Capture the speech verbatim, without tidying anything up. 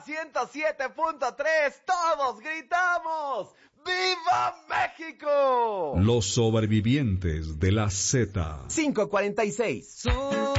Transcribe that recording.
ciento siete punto tres, todos gritamos ¡Viva México! Los sobrevivientes de la Z. cinco cuarenta y seis.